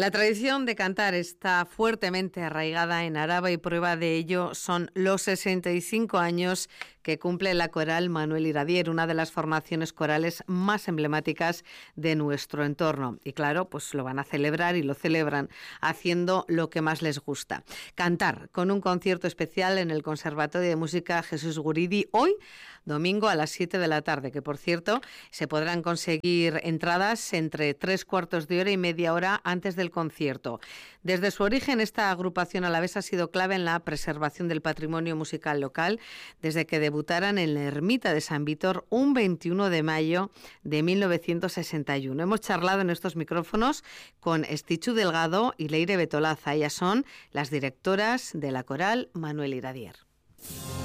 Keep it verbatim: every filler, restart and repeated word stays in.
La tradición de cantar está fuertemente arraigada en Araba y prueba de ello son los sesenta y cinco años que cumple la coral Manuel Iradier, una de las formaciones corales más emblemáticas de nuestro entorno. Y claro, pues lo van a celebrar y lo celebran haciendo lo que más les gusta. Cantar, con un concierto especial en el Conservatorio de Música Jesús Guridi, hoy, domingo a las siete de la tarde, que por cierto se podrán conseguir entradas entre tres cuartos de hora y media hora antes del concierto. Desde su origen, esta agrupación alavesa ha sido clave en la preservación del patrimonio musical local, desde que debutaran en la Ermita de San Vítor un veintiuno de mayo de mil novecientos sesenta y uno. Hemos charlado en estos micrófonos con Estichu Delgado y Leire Betolaza. Ellas son las directoras de la coral Manuel Iradier.